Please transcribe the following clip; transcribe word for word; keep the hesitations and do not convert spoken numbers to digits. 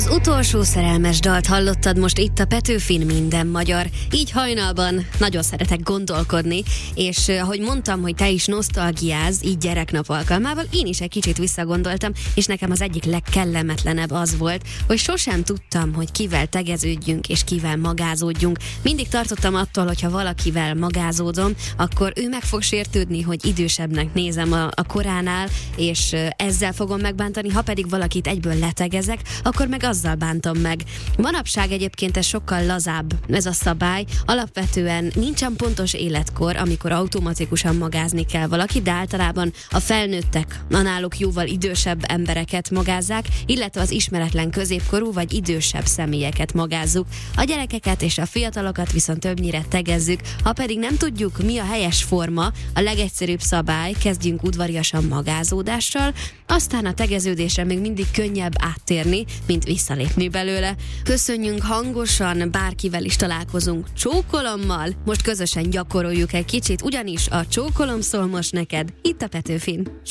Az utolsó szerelmes dalt hallottad most itt a Petőfin Minden Magyar. Így hajnalban nagyon szeretek gondolkodni, és ahogy mondtam, hogy te is nosztalgiáz, így gyereknap alkalmával, én is egy kicsit visszagondoltam, és nekem az egyik legkellemetlenebb az volt, hogy sosem tudtam, hogy kivel tegeződjünk és kivel magázódjunk. Mindig tartottam attól, hogyha valakivel magázódom, akkor ő meg fog sértődni, hogy idősebbnek nézem a, a koránál, és ezzel fogom megbántani, ha pedig valakit egyből letegezek, akkor meg azzal bántom meg. Manapság egyébként ez sokkal lazább, ez a szabály. Alapvetően nincsen pontos életkor, amikor automatikusan magázni kell valaki, de általában a felnőttek, a náluk jóval idősebb embereket magázzák, illetve az ismeretlen középkorú vagy idősebb személyeket magázzuk. A gyerekeket és a fiatalokat viszont többnyire tegezzük, ha pedig nem tudjuk, mi a helyes forma, a legegyszerűbb szabály, kezdjünk udvariasan magázódással, aztán a tegeződésre még mindig könnyebb áttérni, mint visszalépni belőle. Köszönjünk hangosan, bárkivel is találkozunk csókolommal, most közösen gyakoroljuk egy kicsit, ugyanis a csókolom szól most neked, itt a Petőfin.